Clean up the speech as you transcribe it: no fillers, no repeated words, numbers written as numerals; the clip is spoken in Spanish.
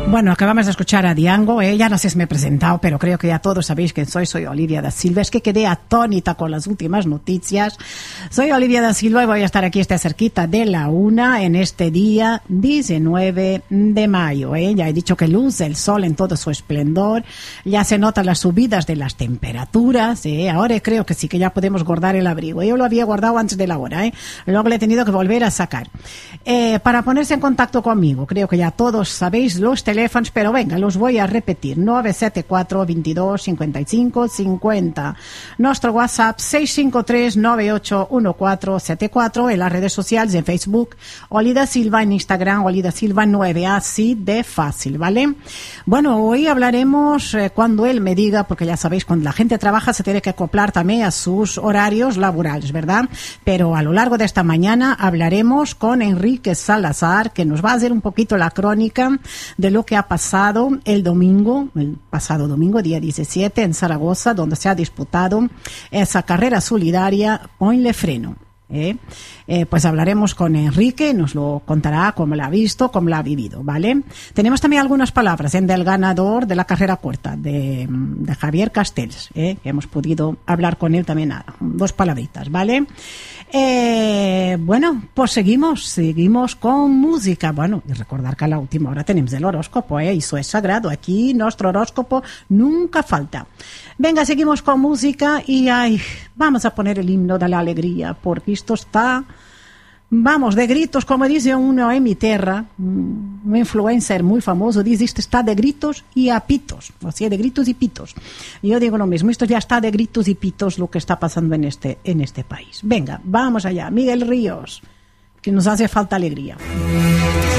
Bueno, acabamos de escuchar a Diango, ya no sé si me he presentado, pero creo que ya todos sabéis quién soy Olivia da Silva. Es que quedé atónita con las últimas noticias. Soy Olivia da Silva y voy a estar aquí cerquita de la 1 en este día 19 de mayo. Ya he dicho que luce el sol en todo su esplendor, ya se notan las subidas de las temperaturas, ahora creo que sí que ya podemos guardar el abrigo. Yo lo había guardado antes de la hora, luego le he tenido que volver a sacar. Para ponerse en contacto conmigo, creo que ya todos sabéis los teléfonos, pero venga, los voy a repetir. 974 22 55 50. Nuestro WhatsApp 653 981474. En las redes sociales, en Facebook, Olida Silva, en Instagram, Olida Silva 9. Así de fácil, ¿vale? Bueno, hoy hablaremos cuando él me diga, porque ya sabéis, cuando la gente trabaja se tiene que acoplar también a sus horarios laborales, ¿verdad? Pero a lo largo de esta mañana hablaremos con Enrique Salazar, que nos va a hacer un poquito la crónica de lo que ha pasado el pasado domingo, día 17, en Zaragoza, donde se ha disputado esa carrera solidaria Ponle Freno. Pues hablaremos con Enrique, nos lo contará cómo lo ha visto, cómo lo ha vivido, ¿vale? Tenemos también algunas palabras del ganador de la carrera corta, de Javier Castells, que hemos podido hablar con él también, dos palabritas, ¿vale? Bueno, pues seguimos con música. Bueno, y recordar que a la última hora tenemos el horóscopo, eso es sagrado, aquí nuestro horóscopo nunca falta. Venga, seguimos con música y vamos a poner el himno de la alegría, porque esto está, vamos, de gritos, como dice uno en mi tierra, un influencer muy famoso, dice, esto está de gritos y a pitos, o sea, de gritos y pitos. Y yo digo lo mismo, esto ya está de gritos y pitos lo que está pasando en este país. Venga, vamos allá, Miguel Ríos, que nos hace falta alegría.